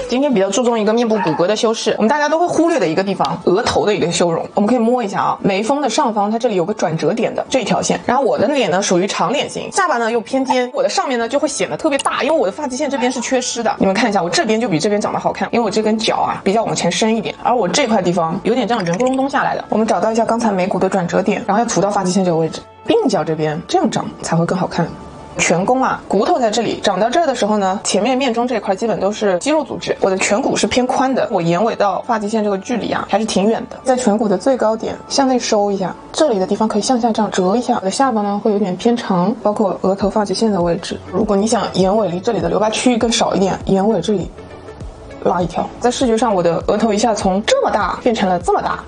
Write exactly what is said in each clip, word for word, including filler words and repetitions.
今天比较注重一个面部骨骼的修饰，我们大家都会忽略的一个地方，额头的一个修容，我们可以摸一下啊，眉峰的上方它这里有个转折点的这一条线，然后我的脸呢属于长脸型，下巴呢又偏尖，我的上面呢就会显得特别大，因为我的发际线这边是缺失的，你们看一下，我这边就比这边长得好看，因为我这根角啊比较往前伸一点，而我这块地方有点这样圆咕隆咚下来的。我们找到一下刚才眉骨的转折点，然后要涂到发际线这个位置，鬓角这边这样长才会更好看。颧弓啊，骨头在这里长到这儿的时候呢，前面面中这一块基本都是肌肉组织，我的颧骨是偏宽的，我眼尾到发际线这个距离啊还是挺远的，在颧骨的最高点向内收一下，这里的地方可以向下这样折一下，我的下巴呢会有点偏长，包括额头发际线的位置，如果你想眼尾离这里的留白区域更少一点，眼尾这里拉一条，在视觉上我的额头一下从这么大变成了这么大，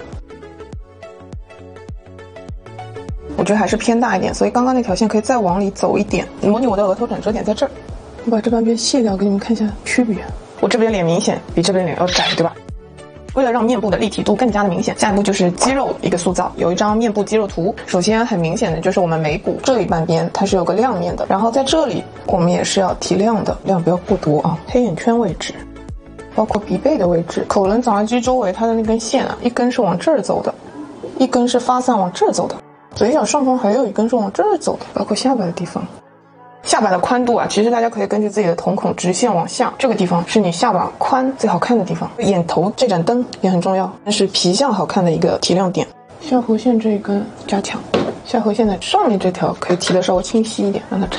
我觉得还是偏大一点，所以刚刚那条线可以再往里走一点，模拟我的额头转折点在这儿。我把这半边卸掉，给你们看一下区别。我这边脸明显比这边脸要窄，对吧？为了让面部的立体度更加的明显，下一步就是肌肉一个塑造。有一张面部肌肉图，首先很明显的就是我们眉骨这里半边它是有个亮面的，然后在这里我们也是要提亮的，亮不要过多啊。黑眼圈位置，包括鼻背的位置，口轮匝肌周围它的那根线啊，一根是往这儿走的，一根是发散往这儿走的。嘴角上方还有一根是往这儿走的，包括下巴的地方。下巴的宽度啊，其实大家可以根据自己的瞳孔直线往下，这个地方是你下巴宽最好看的地方。眼头这盏灯也很重要，那是皮相好看的一个提亮点。下颌线这一根加强，下颌线的上面这条可以提的稍微清晰一点，让它沉